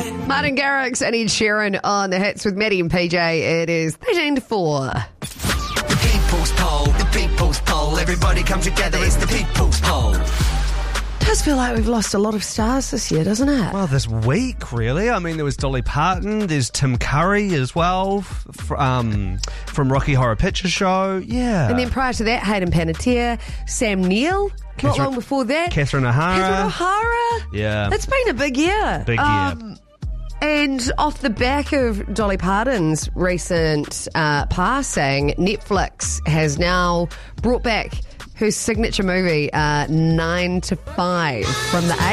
Martin Garrix and Ed Sheeran on the hits with Maddie and PJ. It is 13 to 4. The people's poll, the people's poll. Everybody come together, it's the people's poll. It does feel like we've lost a lot of stars this year, doesn't it? Well, this week, really. I mean, there was Dolly Parton, there's Tim Curry as well, from Rocky Horror Picture Show. Yeah. And then prior to that, Hayden Panettiere, Sam Neill. Not long before that, Catherine O'Hara. Yeah. It's been a big year. Big year. And off the back of Dolly Parton's recent passing, Netflix has now brought back her signature movie, 9 to 5, from the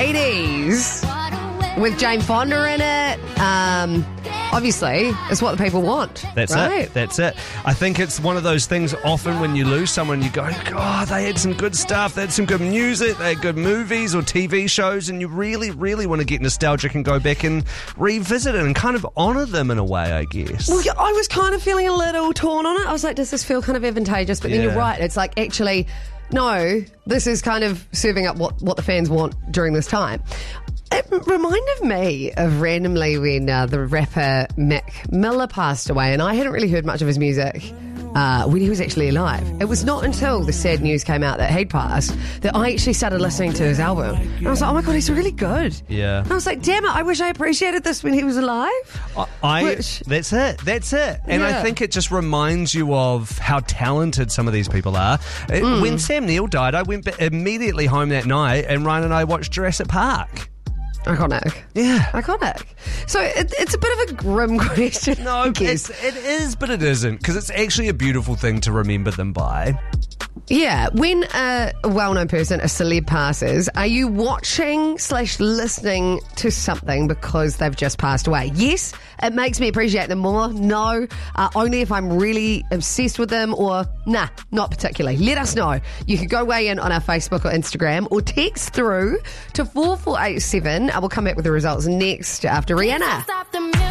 80s, with Jane Fonda in it. Obviously, it's what the people want. That's right? it. That's it. I think it's one of those things, often when you lose someone, you go, oh, they had some good stuff, they had some good music, they had good movies or TV shows, and you really, really want to get nostalgic and go back and revisit it and kind of honour them in a way, I guess. Well, yeah, I was kind of feeling a little torn on it. I was like, does this feel kind of advantageous? But then you're right. It's like, actually, no, this is kind of serving up what the fans want during this time. It reminded me of randomly when the rapper Mac Miller passed away, and I hadn't really heard much of his music when he was actually alive. It was not until the sad news came out that he'd passed that I actually started listening to his album. And I was like, oh my God, he's really good. Yeah. And I was like, damn it, I wish I appreciated this when he was alive. That's it. And I think it just reminds you of how talented some of these people are. When Sam Neill died, I went immediately home that night and Ryan and I watched Jurassic Park. Iconic. Yeah. Iconic. So it's a bit of a grim question. No, it is, but it isn't, because it's actually a beautiful thing to remember them by. Yeah. When a well-known person, a celeb, passes, are you watching/listening to something because they've just passed away? Yes, it makes me appreciate them more. No, only if I'm really obsessed with them, or nah, not particularly. Let us know. You can go weigh in on our Facebook or Instagram, or text through to 4487. I will come back with the results next after Rihanna.